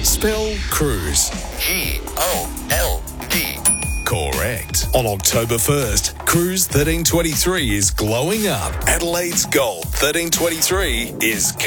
Spell cruise. G-O-L-D. Correct. On October 1st, Cruise 1323 is glowing up. Adelaide's Gold 1323 is